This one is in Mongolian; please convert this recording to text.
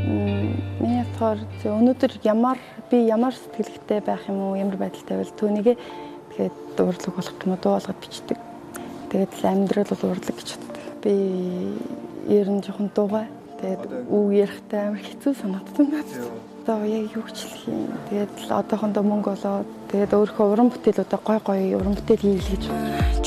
Миний болохоор өнөөдөр би ямар сэтгэлтэй байх юм уу, ямар байдалтай байвал түүнийгээ тэгээд урлаг болох юм уу, дуу болгоод бичдэг. Тэгээд л амьдрал бол урлаг гэж боддог. Би ер нь жоохон дуугай. Тэгээд үг ярихтай амар хэцүү санагдсан надад. Одоо яг юу ч хэлэх юм. Тэгээд л одоохондоо мөнгө олоод тэгээд өөрийнхөө уран бүтээлүүдээ гой уран бүтээл хийх гэж байна.